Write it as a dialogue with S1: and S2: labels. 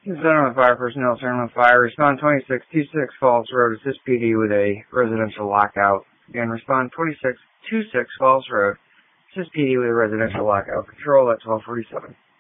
S1: Center of Fire personnel, Center of Fire. Respond 2626 Falls Road, assist PD with a residential lockout. Again, respond 2626 Falls Road, assist PD with a residential lockout. Control at 1247.